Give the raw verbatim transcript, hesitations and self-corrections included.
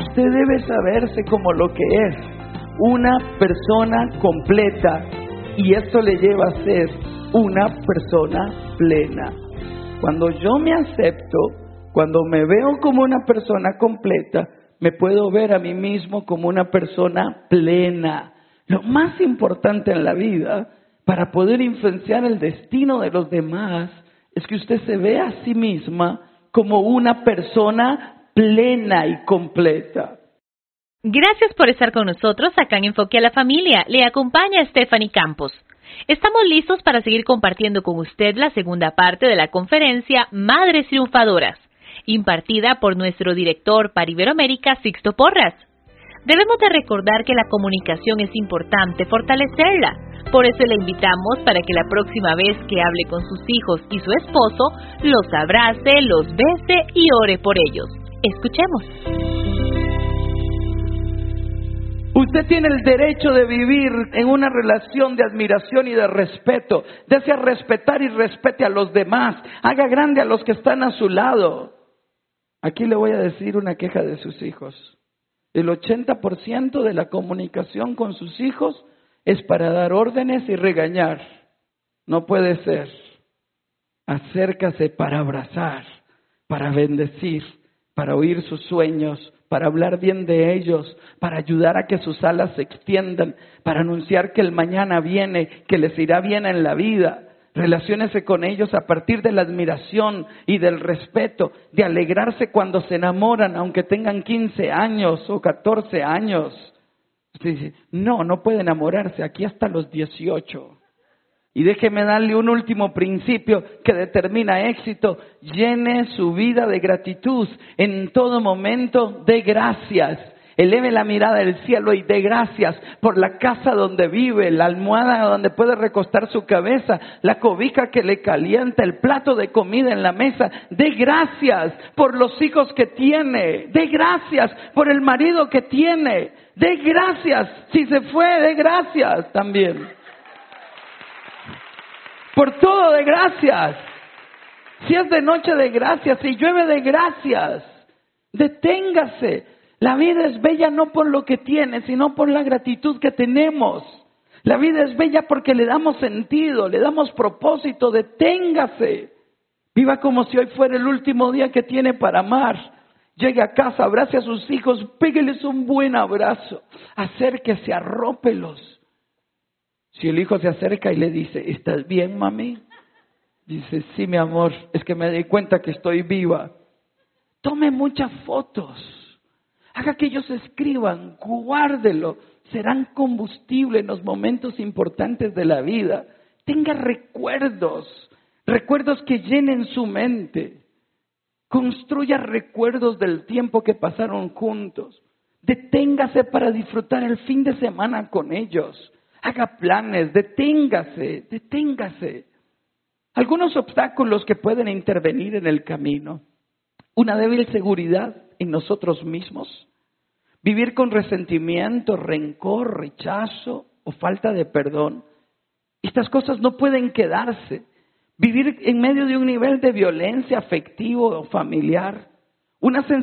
Usted debe saberse como lo que es, una persona completa, y esto le lleva a ser una persona plena. Cuando yo me acepto, cuando me veo como una persona completa, me puedo ver a mí mismo como una persona plena. Lo más importante en la vida, para poder influenciar el destino de los demás, es que usted se vea a sí misma como una persona plena y completa. Gracias por estar con nosotros acá en Enfoque a la Familia. Le acompaña Stephanie Campos. Estamos listos para seguir compartiendo con usted la segunda parte de la conferencia Madres Triunfadoras, impartida por nuestro director para Iberoamérica, Sixto Porras. Debemos de recordar que la comunicación es importante fortalecerla. Por eso le invitamos para que la próxima vez que hable con sus hijos y su esposo, los abrace, los bese y ore por ellos. Escuchemos. Usted tiene el derecho de vivir en una relación de admiración y de respeto. Desea respetar y respete a los demás. Haga grande a los que están a su lado. Aquí le voy a decir una queja de sus hijos. El ochenta por ciento de la comunicación con sus hijos es para dar órdenes y regañar. No puede ser. Acércase para abrazar, para bendecir, para oír sus sueños, para hablar bien de ellos, para ayudar a que sus alas se extiendan, para anunciar que el mañana viene, que les irá bien en la vida. Relaciónese con ellos a partir de la admiración y del respeto, de alegrarse cuando se enamoran, aunque tengan quince años o catorce años. Usted dice, no, no puede enamorarse, aquí hasta los dieciocho. Y déjeme darle un último principio que determina éxito. Llene su vida de gratitud. En todo momento, dé gracias. Eleve la mirada del cielo y dé gracias por la casa donde vive, la almohada donde puede recostar su cabeza, la cobija que le calienta, el plato de comida en la mesa. Dé gracias por los hijos que tiene. Dé gracias por el marido que tiene. Dé gracias. Si se fue, dé gracias también. Por todo de gracias. Si es de noche, de gracias. Si llueve, de gracias. Deténgase. La vida es bella no por lo que tiene, sino por la gratitud que tenemos. La vida es bella porque le damos sentido, le damos propósito. Deténgase. Viva como si hoy fuera el último día que tiene para amar. Llegue a casa, abrace a sus hijos, pégueles un buen abrazo. Acérquese, arrópelos. Si el hijo se acerca y le dice, ¿estás bien, mami? Dice, sí, mi amor, es que me di cuenta que estoy viva. Tome muchas fotos. Haga que ellos escriban, guárdelo. Serán combustible en los momentos importantes de la vida. Tenga recuerdos, recuerdos que llenen su mente. Construya recuerdos del tiempo que pasaron juntos. Deténgase para disfrutar el fin de semana con ellos. Haga planes, deténgase, deténgase. Algunos obstáculos que pueden intervenir en el camino. Una débil seguridad en nosotros mismos. Vivir con resentimiento, rencor, rechazo o falta de perdón. Estas cosas no pueden quedarse. Vivir en medio de un nivel de violencia afectivo o familiar. Una sensación